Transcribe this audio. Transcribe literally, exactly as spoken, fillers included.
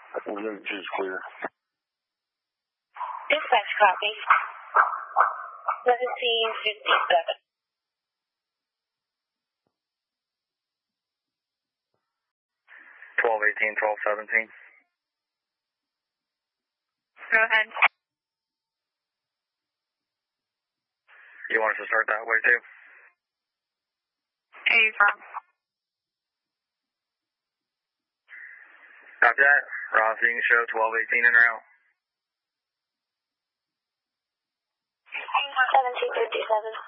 Route is clear. Dispatch copy. seventeen fifty-seven. twelve eighteen, twelve seventeen. Go ahead. You want us to start that way too? Where are you from? Copy that. Ross, you can show twelve eighteen en route. seventeen fifty-seven.